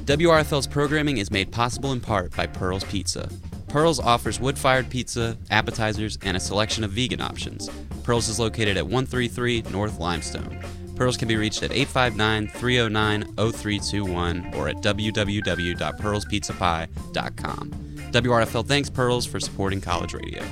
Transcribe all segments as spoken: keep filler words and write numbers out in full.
W R F L's programming is made possible in part by Pearl's Pizza. Pearl's offers wood-fired pizza, appetizers, and a selection of vegan options. Pearl's is located at one thirty-three North Limestone. Pearl's can be reached at eight five nine, three oh nine, oh three two one or at w w w dot pearls pizza pie dot com. W R F L thanks Pearl's for supporting college radio.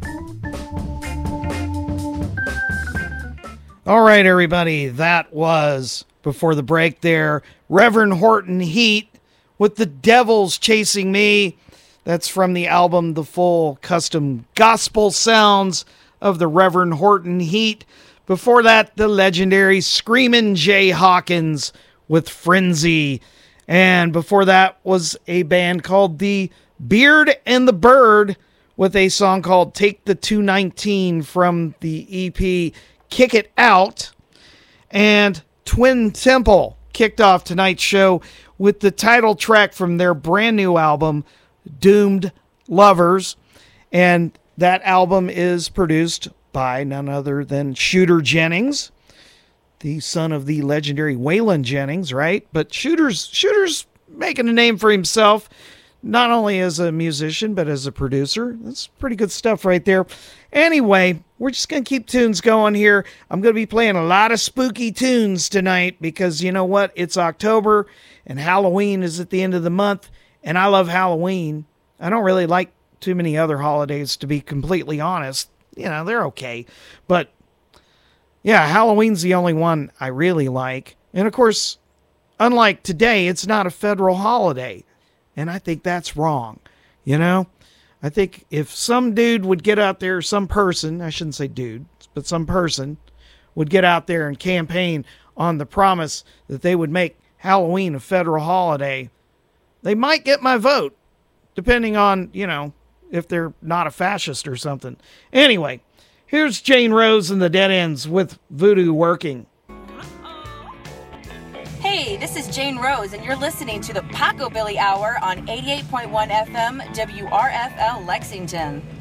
All right, everybody, that was, before the break there, Reverend Horton Heat with The Devil's Chasing Me. That's from the album The Full Custom Gospel Sounds of the Reverend Horton Heat. Before that, the legendary Screamin' Jay Hawkins with Frenzy. And before that was a band called The Beard and the Bird with a song called Take the two nineteen from the E P Kick It Out. And Twin Temple kicked off tonight's show with the title track from their brand new album, Doomed Lovers. And that album is produced by none other than Shooter Jennings, the son of the legendary Waylon Jennings, right? But Shooter's Shooter's making a name for himself, not only as a musician, but as a producer. That's pretty good stuff right there. Anyway, we're just going to keep tunes going here. I'm going to be playing a lot of spooky tunes tonight because you know what? It's October and Halloween is at the end of the month, and I love Halloween. I don't really like too many other holidays, to be completely honest. You know, they're okay. But, yeah, Halloween's the only one I really like. And, of course, unlike today, it's not a federal holiday. And I think that's wrong, you know? I think if some dude would get out there, some person, I shouldn't say dude, but some person would get out there and campaign on the promise that they would make Halloween a federal holiday, they might get my vote, depending on, you know, if they're not a fascist or something. Anyway, here's Jane Rose and the Dead Ends with Voodoo Working. Hey, this is Jane Rose, and you're listening to the Paco Billy Hour on eighty-eight point one F M W R F L Lexington.